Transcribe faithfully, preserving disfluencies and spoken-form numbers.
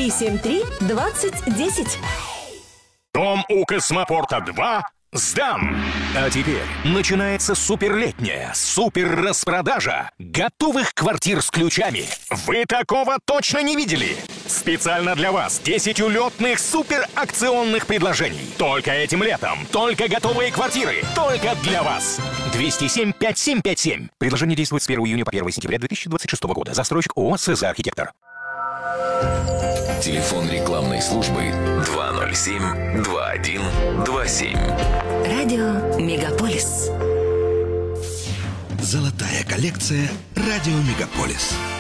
три семь три двадцать десять. Дом у Космопорта два сдан. А теперь начинается суперлетняя супер-распродажа готовых квартир с ключами. Вы такого точно не видели? Специально для вас десять улетных суперакционных предложений. Только этим летом. Только готовые квартиры. Только для вас. двести семь пятьдесят семь пятьдесят семь. Предложение действует с первого июня по первое сентября две тысячи двадцать шестого года. Застройщик ООО «СЗ Архитектор». Телефон рекламной службы два ноль семь два один два семь. Радио Мегаполис. Золотая коллекция «Радио Мегаполис».